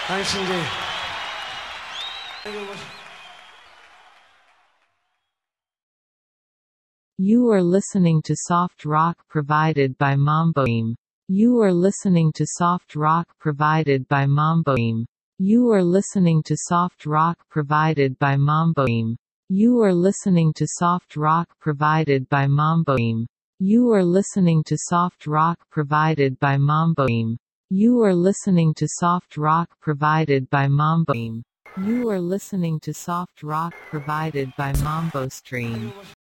당신들 You are listening to soft rock provided by Mamboim. You are listening to soft rock provided by Mamboim. You are listening to soft rock provided by Mamboim. You are listening to soft rock provided by Mamboim. You are listening to soft rock provided by Mamboim. You are listening to soft rock provided by Mamboim. You are listening to soft rock provided by Mambo Stream.